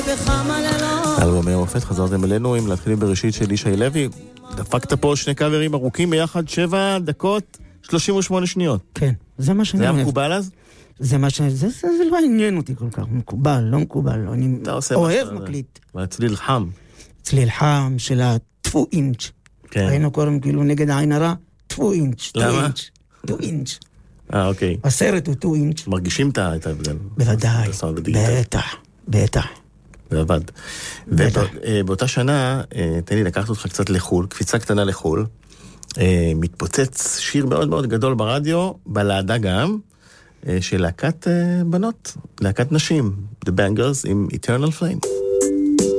אלבומי המופת, חזרתם אלינו עם להתחיל בראשית של ישי לוי. דפקת פה שני קאברים ארוכים ביחד, 7 דקות 38 שניות. כן, זה מה שאני זה אוהב. היה מקובל אז? זה מה זה לא עניין אותי כל כך, מקובל, לא מקובל, אני אוהב מקליט. והצליל חם. צליל חם של הטפו אינץ'. היינו קוראים כאילו נגד העין הרע, טפו אינץ'. למה? 2 אינץ'. אוקיי. הסרט הוא 2 אינץ'. מרגישים את ההבדל. בוודאי, בטח. זה עבד. ובאותה שנה, תן לי לקחת אותך קצת לחול, קפיצה קטנה לחול, מתפוצץ שיר מאוד מאוד גדול ברדיו, בלעדה גם, של להקת בנות, להקת נשים, The Bangers עם Eternal Flame.